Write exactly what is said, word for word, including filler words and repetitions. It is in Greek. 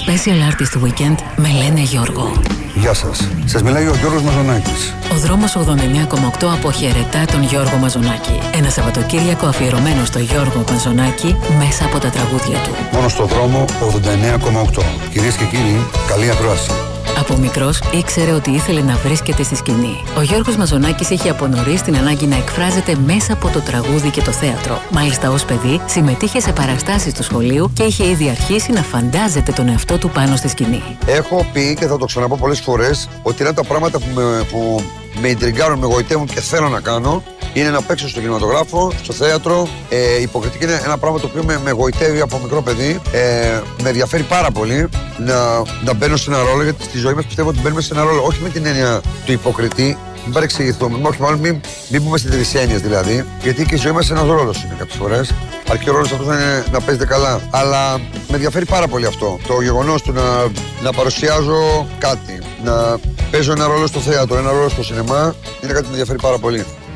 Special Artist Weekend με λένε Γιώργο. Γεια σας. Σας μιλάει ο Γιώργος Μαζονάκης. Ο δρόμος ογδόντα εννέα κόμμα οκτώ αποχαιρετά τον Γιώργο Μαζονάκη. Ένα Σαββατοκύριακο αφιερωμένο στο Γιώργο Μαζονάκη μέσα από τα τραγούδια του. Μόνο στο δρόμο ογδόντα εννέα κόμμα οκτώ. Κυρίες και κύριοι, καλή ακρόαση. Από μικρός ήξερε ότι ήθελε να βρίσκεται στη σκηνή. Ο Γιώργος Μαζονάκης είχε από νωρίς την ανάγκη να εκφράζεται μέσα από το τραγούδι και το θέατρο. Μάλιστα, ως παιδί συμμετείχε σε παραστάσεις του σχολείου και είχε ήδη αρχίσει να φαντάζεται τον εαυτό του πάνω στη σκηνή. Έχω πει και θα το ξαναπώ πολλές φορές ότι είναι τα πράγματα που με, που με ιντριγκάρουν, με γοητεύουν και θέλω να κάνω. Είναι να παίξω στο κινηματογράφο, στο θέατρο. Ε, η υποκριτική είναι ένα πράγμα το οποίο με, με γοητεύει από μικρό παιδί. Ε, με ενδιαφέρει πάρα πολύ να, να μπαίνω σε ένα ρόλο, γιατί στη ζωή μας πιστεύω ότι μπαίνουμε σε ένα ρόλο. Όχι με την έννοια του υποκριτή, μην παρεξηγηθούμε. Όχι, μάλλον μην, μην πούμε στην τρισένεια δηλαδή. Γιατί και η ζωή μας ένας ρόλος είναι κάποιες φορές. Αρκεί ο ρόλος αυτός να, είναι, να παίζετε καλά. Αλλά με ενδιαφέρει πάρα πολύ αυτό. Το γεγονός του να, να παρουσιάζω κάτι, να παίζω ένα ρόλο στο θέατρο, ένα ρόλο στο σινεμά, είναι κάτι που με ενδιαφέρει πάρα πολύ.